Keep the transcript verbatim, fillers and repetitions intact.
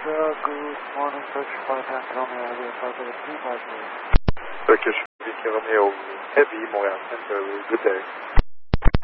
Uh, good morning, Turkish Flight Tank Romeo, Heavy five seventeen, five zero. Turkish Viking Romeo Heavy, Montreal Center, good day.